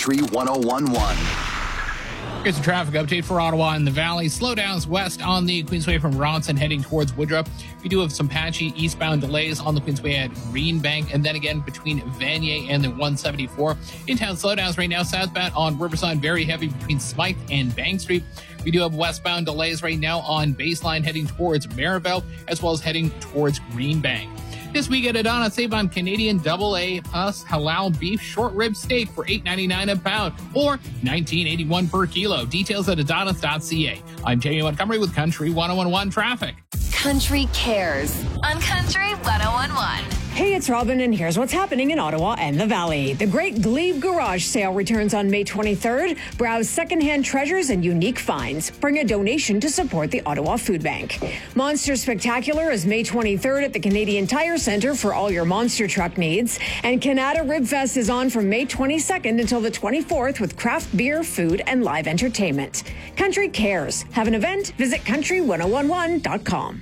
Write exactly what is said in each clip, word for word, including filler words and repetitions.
Country one oh one point one. Here's a traffic update for Ottawa and the Valley. Slowdowns west on the Queensway from Ronson heading towards Woodruff. We do have some patchy eastbound delays on the Queensway at Greenbank, and then again between Vanier and the one seventy-four. In-town slowdowns right now southbound on Riverside, very heavy between Smythe and Bank Street. We do have westbound delays right now on Baseline heading towards Marivelle, as well as heading towards Greenbank. This week at Adana, save on Canadian double A plus halal beef short rib steak for eight ninety-nine a pound or nineteen eighty-one per kilo. Details at adonis dot c a. I'm Jamie Montgomery with Country one oh one one Traffic. Country Cares on Country one oh one one. Hey, it's Robin, and here's what's happening in Ottawa and the Valley. The Great Glebe Garage Sale returns on May twenty-third. Browse secondhand treasures and unique finds. Bring a donation to support the Ottawa Food Bank. Monster Spectacular is May twenty-third at the Canadian Tire Centre for all your monster truck needs. And Canada Rib Fest is on from May twenty-second until the twenty-fourth with craft beer, food, and live entertainment. Country Cares. Have an event? Visit country one oh one one dot com.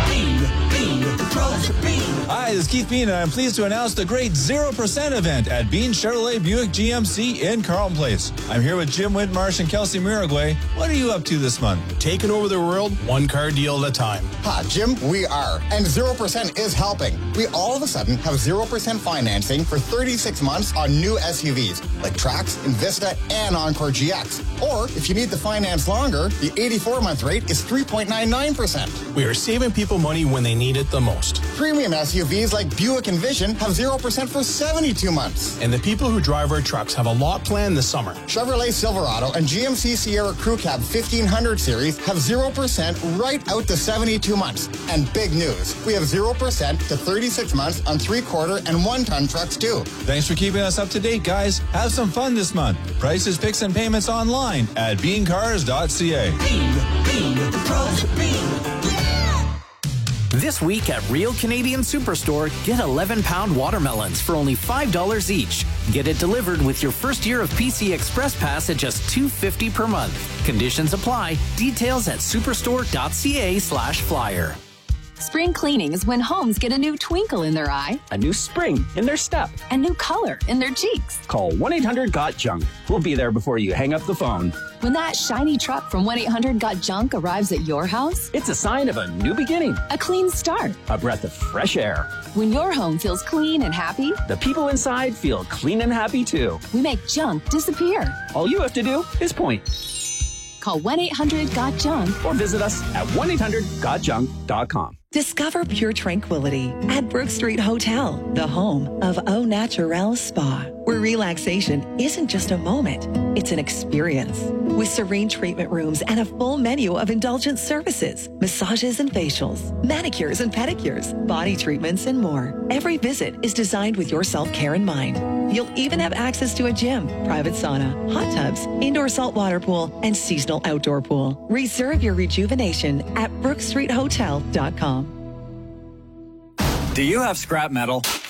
Hi, this is Keith Bean, and I'm pleased to announce the great zero percent event at Bean Chevrolet Buick G M C in Carlton Place. I'm here with Jim Whitmarsh and Kelsey Miragway. What are you up to this month? Taking over the world, one car deal at a time. Ha, Jim, we are. And zero percent is helping. We all of a sudden have zero percent financing for thirty-six months on new S U Vs, like Trax, Invista, and Encore G X. Or, if you need the finance longer, the eighty-four month rate is three point nine nine percent. We are saving people money when they need it the most. Premium S U Vs like Buick Envision have zero percent for seventy-two months. And the people who drive our trucks have a lot planned this summer. Chevrolet Silverado and G M C Sierra Crew Cab fifteen hundred series have zero percent right out to seventy-two months. And big news, we have zero percent to thirty-six months on three-quarter and one-ton trucks too. Thanks for keeping us up to date, guys. Have some fun this month. Prices, picks, and payments online at bean cars dot c a. Bean, Bean, the pros of Bean. This week at Real Canadian Superstore, get eleven pound watermelons for only five dollars each. Get it delivered with your first year of P C Express Pass at just two dollars and fifty cents per month. Conditions apply. Details at superstore dot c a slash flyer. Spring cleaning is when homes get a new twinkle in their eye, a new spring in their step, a new color in their cheeks. Call one eight hundred got junk. We'll be there before you hang up the phone. When that shiny truck from one eight hundred got junk arrives at your house, it's a sign of a new beginning, a clean start, a breath of fresh air. When your home feels clean and happy, the people inside feel clean and happy too. We make junk disappear. All you have to do is point. Call one eight hundred got junk or visit us at one eight hundred got junk dot com. Discover pure tranquility at Brook Street Hotel, the home of Au Naturel Spa, where relaxation isn't just a moment, it's an experience. With serene treatment rooms and a full menu of indulgent services, massages and facials, manicures and pedicures, body treatments, and more. Every visit is designed with your self-care in mind. You'll even have access to a gym, private sauna, hot tubs, indoor saltwater pool, and seasonal outdoor pool. Reserve your rejuvenation at brook street hotel dot com. Do you have scrap metal?